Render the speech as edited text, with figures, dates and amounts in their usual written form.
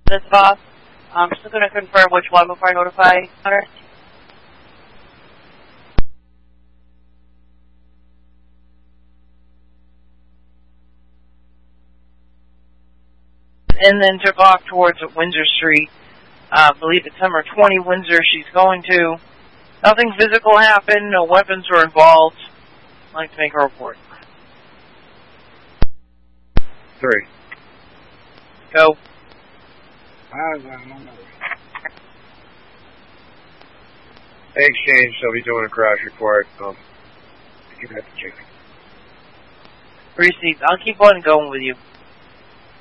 This boss. I'm just going to confirm which one before I notify Hunter. And then took off towards Windsor Street. I believe it's number 20 Windsor she's going to. Nothing physical happened, no weapons were involved. I'd like to make a report. 3. Go. Exchange, so be doing a crash report. Give that to Jake. Received. I'll keep on going with you.